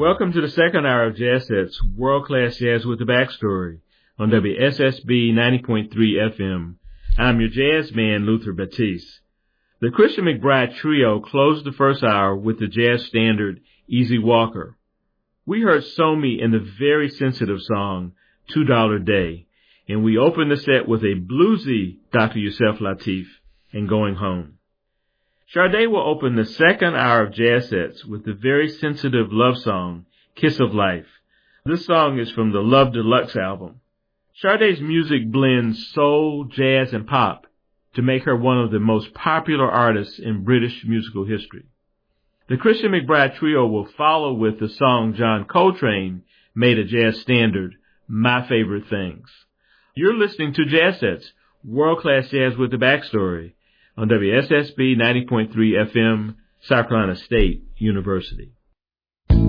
Welcome to the second hour of Jazz Sets, world-class jazz with the backstory on WSSB 90.3 FM. I'm your jazz man, Luther Batiste. The Christian McBride Trio closed the first hour with the jazz standard Easy Walker. We heard Somi in the very sensitive song $2 Day, and we opened the set with a bluesy Dr. Yusef Lateef and Going Home. Sade will open the second hour of Jazz Sets with the very sensitive love song, Kiss of Life. This song is from the Love Deluxe album. Sade's music blends soul, jazz, and pop to make her one of the most popular artists in British musical history. The Christian McBride Trio will follow with the song John Coltrane made a jazz standard, My Favorite Things. You're listening to Jazz Sets, world-class jazz with the backstory, on WSSB 90.3 FM, South Carolina State University.